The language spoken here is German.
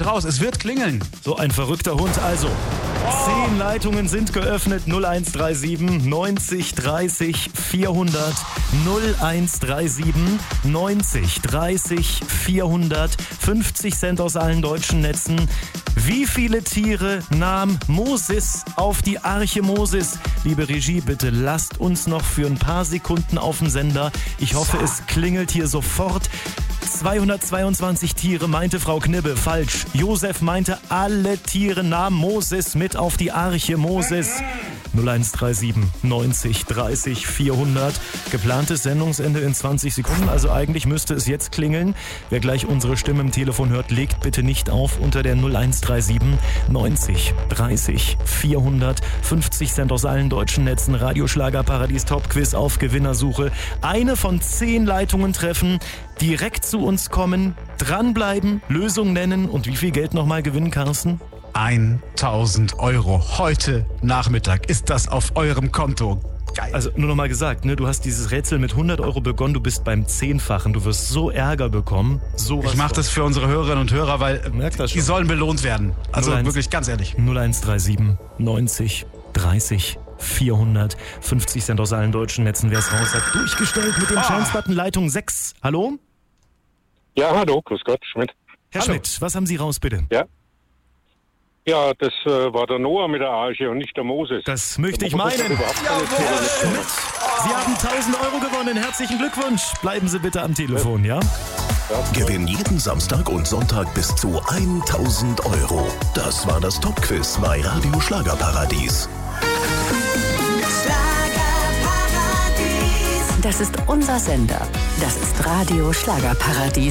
geht raus. Es wird klingeln. So ein verrückter Hund. Also, 10 Leitungen sind geöffnet. 0137 90 30 400. 0137 90 30 400. 50 Cent aus allen deutschen Netzen. Wie viele Tiere nahm Moses auf die Arche Moses? Liebe Regie, bitte lasst uns noch für ein paar Sekunden auf dem Sender. Ich hoffe, es klingelt hier sofort. 222 Tiere, meinte Frau Knibbe. Falsch. Josef meinte, alle Tiere nahm Moses mit auf die Arche Moses. 0137 90 30 400. Geplantes Sendungsende in 20 Sekunden, also eigentlich müsste es jetzt klingeln. Wer gleich unsere Stimme im Telefon hört, legt bitte nicht auf unter der 0137 90 30 400. 50 Cent aus allen deutschen Netzen. Radioschlagerparadies Top-Quiz auf Gewinnersuche. Eine von 10 Leitungen treffen, direkt zu uns kommen, dranbleiben, Lösung nennen und wie viel Geld nochmal gewinnen, Carsten? 1.000 Euro. Heute Nachmittag ist das auf eurem Konto. Geil. Also nur noch mal gesagt, ne, du hast dieses Rätsel mit 100 Euro begonnen, du bist beim 10-fachen. Du wirst so Ärger bekommen. Ich mache das für unsere Hörerinnen und Hörer, weil die sollen belohnt werden. Also wirklich, ganz ehrlich. 0137 90 30 400. 50 Cent aus allen deutschen Netzen. Wer es raus hat, durchgestellt mit dem Chance-Button Leitung 6. Hallo? Ja, hallo, grüß Gott, Schmidt. Herr Schmidt, was haben Sie raus, bitte? Ja, das war der Noah mit der Arche und nicht der Moses. Das möchte ich meinen. Schmidt, Sie haben 1.000 Euro gewonnen. Herzlichen Glückwunsch. Bleiben Sie bitte am Telefon, ja? Gewinn jeden Samstag und Sonntag bis zu 1.000 Euro. Das war das Top-Quiz bei Radio Schlagerparadies. Das ist unser Sender. Das ist Radio Schlagerparadies.